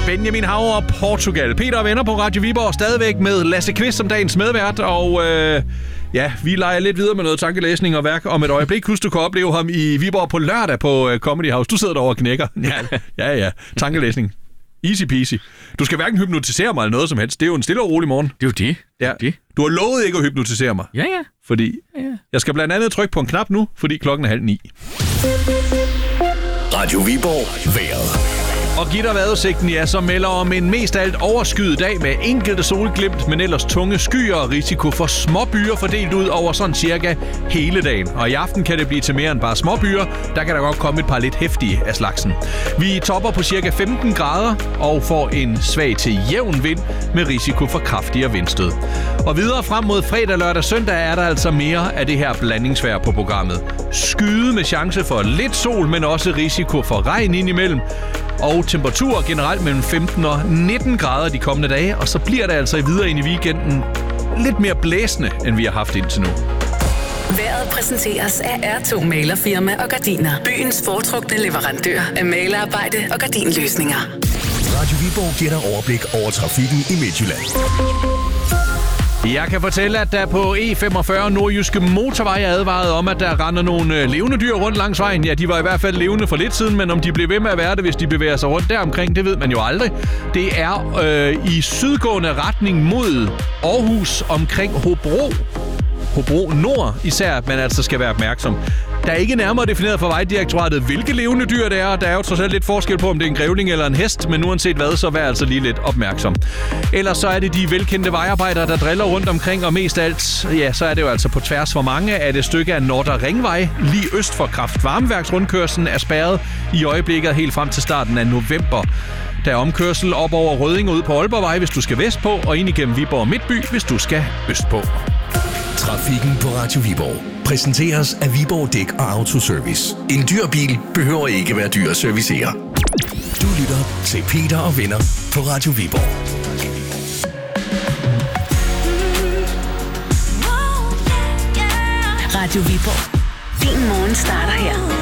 Benjamin Haver, Portugal. Peter og venner på Radio Viborg, stadigvæk med Lasse Kvist som dagens medvært, og ja, vi leger lidt videre med noget tankelæsning og værk om et øjeblik. Husk, du kan opleve ham i Viborg på lørdag på Comedy House. Du sidder derovre og knækker. Ja. Tankelæsning. Easy peasy. Du skal hverken hypnotisere mig eller noget som helst. Det er jo en stille og rolig morgen. Det er jo det. Ja. Du har lovet ikke at hypnotisere mig. Ja. Fordi jeg skal blandt andet trykke på en knap nu, fordi klokken er 8:30. Radio Viborg vejret. Og gitter vejrudsigten, ja, så melder om en mest af alt overskyet dag med enkelte solglimt, men ellers tunge skyer og risiko for småbyer fordelt ud over sådan cirka hele dagen. Og i aften kan det blive til mere end bare småbyer. Der kan der godt komme et par lidt heftige af slagsen. Vi topper på cirka 15 grader og får en svag til jævn vind med risiko for kraftigere vindstød. Og videre frem mod fredag, lørdag, søndag er der altså mere af det her blandingsvejr på programmet. Skyde med chance for lidt sol, men også risiko for regn indimellem. Og temperaturer generelt mellem 15 og 19 grader de kommende dage, og så bliver det altså videre ind i weekenden lidt mere blæsende, end vi har haft indtil nu. Vejret præsenteres af R2 Malerfirma og Gardiner. Byens foretrukne leverandør af malerarbejde og gardinløsninger. Radio Viborg giver dig overblik over trafikken i Midtjylland. Jeg kan fortælle, at der på E45 Nordjyske Motorvej er advaret om, at der render nogle levende dyr rundt langs vejen. Ja, de var i hvert fald levende for lidt siden, men om de bliver ved med at være det, hvis de bevæger sig rundt deromkring, det ved man jo aldrig. Det er i sydgående retning mod Aarhus omkring Hobro Nord især, at man altså skal være opmærksom. Der er ikke nærmere defineret fra Vejdirektoratet, hvilke levende dyr det er. Der er jo trods alt lidt forskel på, om det er en grævling eller en hest, men uanset hvad, så vær altså lige lidt opmærksom. Ellers så er det de velkendte vejarbejdere, der driller rundt omkring, og mest alt, ja, så er det jo altså på tværs for mange af det stykke af Nordre Ringvej, lige øst for Kraft-Varmeværksrundkørslen, er spærret i øjeblikket helt frem til starten af november. Der er omkørsel op over Rødding ud på Aalborgvej, hvis du skal vestpå, og ind igennem Viborg Midtby, hvis du skal østpå. Trafikken på Radio Viborg præsenteres af Viborg Dæk og Autoservice. En dyr bil behøver ikke være dyr at servicere. Du lytter til Peter og venner på Radio Viborg. Radio Viborg. Din morgen starter her.